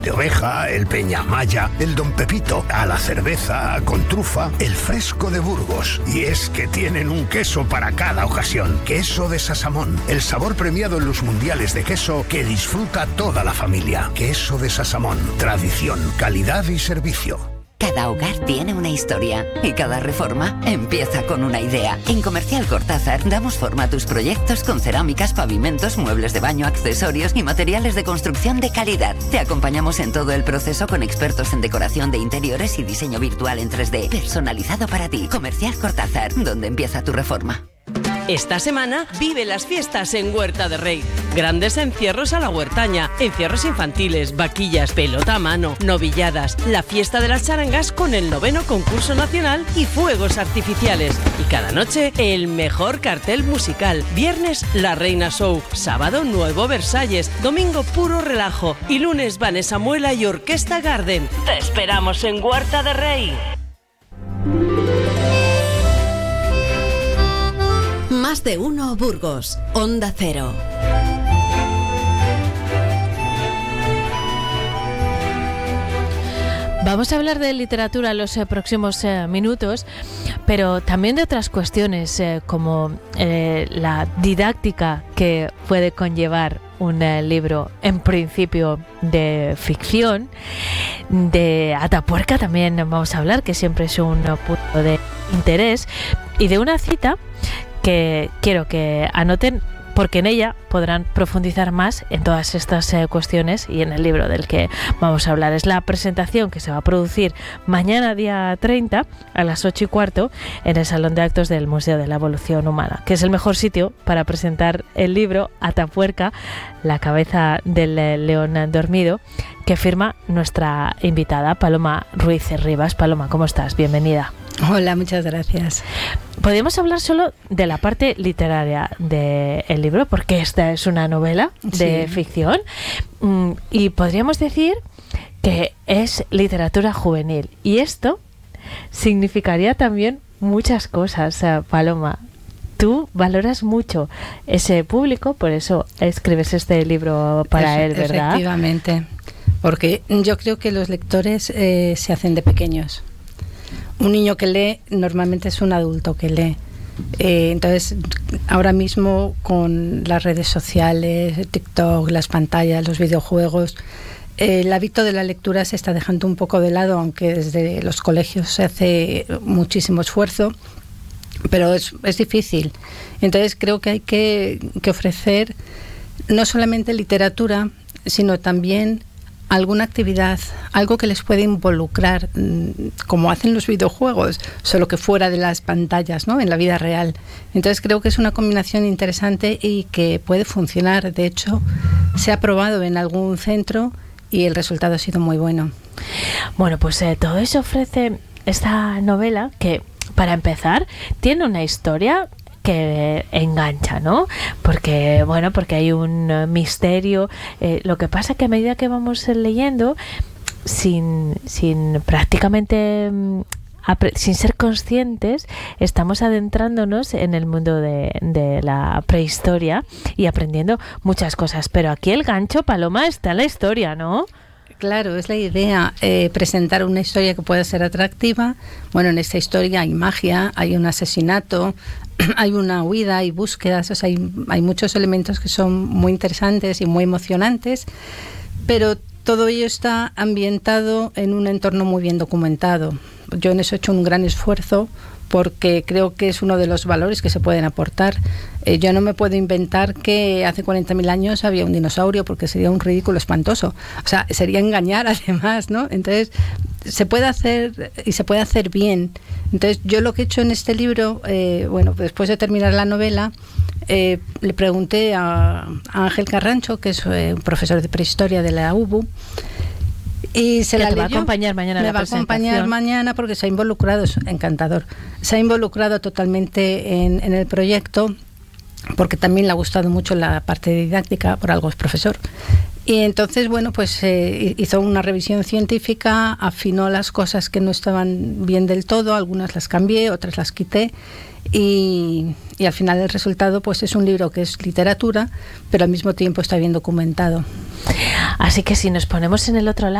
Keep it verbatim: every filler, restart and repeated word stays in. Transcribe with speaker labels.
Speaker 1: de oveja, el peñamaya, el Don Pepito, a la cerveza con trufa, el fresco de Burgos. Y es que tienen un queso para cada ocasión. Queso de Sasamón, el sabor premiado en los mundiales de queso que disfruta toda la familia. Queso de Sasamón, tradición, calidad y servicio.
Speaker 2: Cada hogar tiene una historia y cada reforma empieza con una idea. En Comercial Cortázar damos forma a tus proyectos con cerámicas, pavimentos, muebles de baño, accesorios y materiales de construcción de calidad. Te acompañamos en todo el proceso con expertos en decoración de interiores y diseño virtual en tres D, personalizado para ti. Comercial Cortázar, donde empieza tu reforma.
Speaker 3: Esta semana vive las fiestas en Huerta de Rey. Grandes encierros a la huertaña, encierros infantiles, vaquillas, pelota a mano, novilladas, la fiesta de las charangas con el noveno concurso nacional y fuegos artificiales. Y cada noche el mejor cartel musical. Viernes La Reina Show, sábado Nuevo Versalles, domingo puro relajo y lunes Vanessa Muela y Orquesta Garden. Te esperamos en Huerta de Rey.
Speaker 4: Más de uno Burgos, Onda Cero.
Speaker 5: Vamos a hablar de literatura en los eh, próximos eh, minutos, pero también de otras cuestiones eh, como eh, la didáctica que puede conllevar un eh, libro en principio de ficción. De Atapuerca también vamos a hablar, que siempre es un punto de interés, y de una cita que quiero que anoten, porque en ella podrán profundizar más en todas estas eh, cuestiones y en el libro del que vamos a hablar. Es la presentación que se va a producir mañana día treinta a las ocho y cuarto en el Salón de Actos del Museo de la Evolución Humana, que es el mejor sitio para presentar el libro Atapuerca, la cabeza del eh, león dormido, que firma nuestra invitada Paloma Ruiz Rivas. Paloma, ¿cómo estás? Bienvenida.
Speaker 6: Hola, muchas gracias.
Speaker 5: Podemos hablar solo de la parte literaria del libro, porque esta es una novela de sí. ficción, y podríamos decir que es literatura juvenil. Y esto significaría también muchas cosas, Paloma. Tú valoras mucho ese público, por eso escribes este libro para
Speaker 6: es,
Speaker 5: él, ¿verdad?
Speaker 6: Efectivamente, porque yo creo que los lectores eh, se hacen de pequeños. Un niño que lee normalmente es un adulto que lee. Eh, entonces, ahora mismo con las redes sociales, TikTok, las pantallas, los videojuegos, eh, el hábito de la lectura se está dejando un poco de lado, aunque desde los colegios se hace muchísimo esfuerzo, pero es, es difícil. Entonces, creo que hay que, que ofrecer no solamente literatura, sino también alguna actividad, algo que les puede involucrar, como hacen los videojuegos, solo que fuera de las pantallas, ¿no? En la vida real. Entonces creo que es una combinación interesante y que puede funcionar. De hecho, se ha probado en algún centro y el resultado ha sido muy bueno.
Speaker 5: Bueno, pues eh, todo eso ofrece esta novela que, para empezar, tiene una historia que engancha, ¿no? Porque, bueno, porque hay un uh, misterio. Eh, lo que pasa que a medida que vamos leyendo, sin, sin prácticamente, um, apre- sin ser conscientes, estamos adentrándonos en el mundo de, de la prehistoria y aprendiendo muchas cosas. Pero aquí el gancho, Paloma, está en la historia, ¿no?
Speaker 6: Claro, es la idea, eh, presentar una historia que pueda ser atractiva. Bueno, en esta historia hay magia, hay un asesinato, hay una huida, hay búsquedas, o sea, hay, hay muchos elementos que son muy interesantes y muy emocionantes, pero todo ello está ambientado en un entorno muy bien documentado. Yo en eso he hecho un gran esfuerzo, porque creo que es uno de los valores que se pueden aportar. Eh, yo no me puedo inventar que hace cuarenta mil años había un dinosaurio, porque sería un ridículo espantoso. O sea, sería engañar además, ¿no? Entonces, se puede hacer y se puede hacer bien. Entonces, yo lo que he hecho en este libro, eh, bueno, después de terminar la novela, eh, le pregunté a, a Ángel Carrancho, que es eh, un profesor de prehistoria de la U B U, y se
Speaker 5: que
Speaker 6: la
Speaker 5: te va a
Speaker 6: leyó.
Speaker 5: acompañar mañana.
Speaker 6: Me
Speaker 5: la
Speaker 6: va a acompañar mañana porque se ha involucrado, es encantador, se ha involucrado totalmente en, en el proyecto, porque también le ha gustado mucho la parte didáctica, por algo es profesor, Y entonces, bueno, pues eh, hizo una revisión científica, afinó las cosas que no estaban bien del todo, algunas las cambié, otras las quité. Y, y al final el resultado pues es un libro que es literatura, pero al mismo tiempo está bien documentado.
Speaker 5: Así que si nos ponemos en el otro lado,